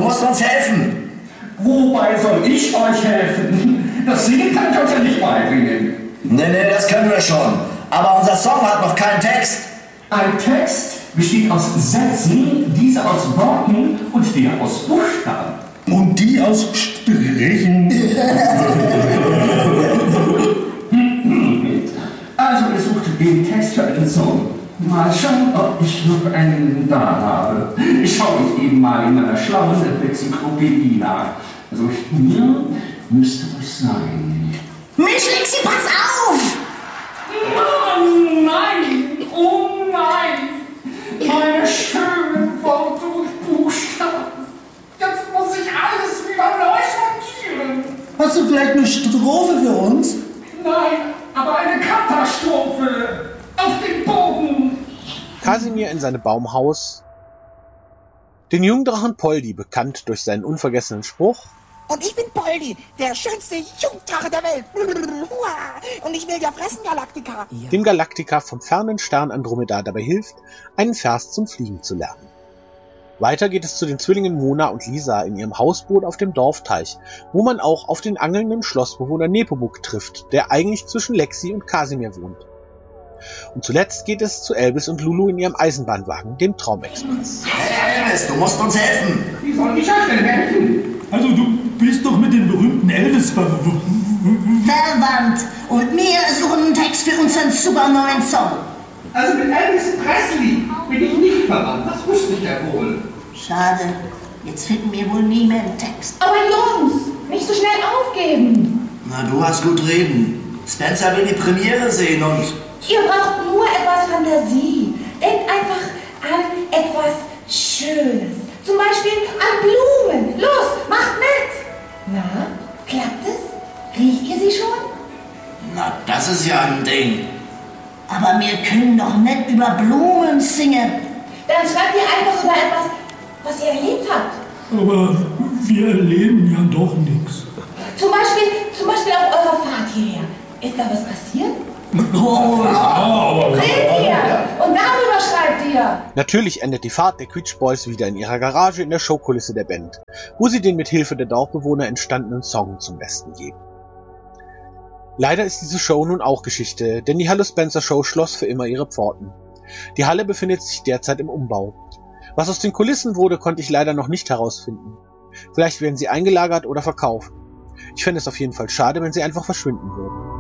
musst uns helfen. Wobei soll ich euch helfen? Das Singen kann ich euch ja nicht beibringen. Nee, das können wir schon. Aber unser Song hat noch keinen Text. Ein Text besteht aus Sätzen, diese aus Worten und der aus Buchstaben. Und die aus Strichen. Also ihr sucht den Text für einen Song. Mal schauen, ob ich noch einen da habe. Ich schaue mich eben mal in meiner schlauen Enzyklopädie nach. Also hier müsste es sein. Mensch, Lexi, pass auf! Oh nein! Oh nein! Meine schönen Worte und Buchstaben. Jetzt muss ich alles wieder neu sortieren. Hast du vielleicht eine Strophe für uns? Nein, aber eine Katastrophe. Auf den Boden. Kasimir in seinem Baumhaus. Den Jungdrachen Poldi, bekannt durch seinen unvergessenen Spruch: Und ich bin Poldi, der schönste Jungdrache der Welt. Und ich will ja fressen, Galaktika. Dem Galaktika vom fernen Stern Andromeda dabei hilft, einen Vers zum Fliegen zu lernen. Weiter geht es zu den Zwillingen Mona und Lisa in ihrem Hausboot auf dem Dorfteich, wo man auch auf den angelnden Schlossbewohner Nepomuk trifft, der eigentlich zwischen Lexi und Kasimir wohnt. Und zuletzt geht es zu Elvis und Lulu in ihrem Eisenbahnwagen, dem Traumexpress. Hey Elvis, du musst uns helfen. Wie soll ich euch denn helfen? Also du bist doch mit dem berühmten Elvis verwandt. Und wir suchen einen Text für unseren super neuen Song. Also mit Elvis Presley bin ich nicht verwandt, das wusste ich ja wohl. Schade, jetzt finden wir wohl nie mehr einen Text. Aber Jungs, nicht so schnell aufgeben. Na, du hast gut reden. Spencer will die Premiere sehen und... Ihr braucht nur etwas Fantasie. Denkt einfach an etwas Schönes. Zum Beispiel an Blumen. Los, macht mit. Na, klappt es? Riecht ihr sie schon? Na, das ist ja ein Ding. Aber wir können doch nicht über Blumen singen. Dann schreibt ihr einfach über etwas, was ihr erlebt habt. Aber wir erleben ja doch nichts. Zum Beispiel auf eurer Fahrt hierher. Ist da was passiert? Seht ihr? Und darüber schreibt ihr. Natürlich endet die Fahrt der Quietsch Boys wieder in ihrer Garage in der Showkulisse der Band, wo sie den mit Hilfe der Dorfbewohner entstandenen Song zum Besten geben. Leider ist diese Show nun auch Geschichte, denn die Hallo Spencer Show schloss für immer ihre Pforten. Die Halle befindet sich derzeit im Umbau. Was aus den Kulissen wurde, konnte ich leider noch nicht herausfinden. Vielleicht werden sie eingelagert oder verkauft. Ich fände es auf jeden Fall schade, wenn sie einfach verschwinden würden.